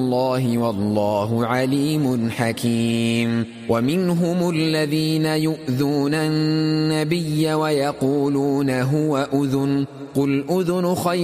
الله والله عليم حكيم. ومنهم الذين يؤذون النبي ويقولون هو أذن قل أذن خير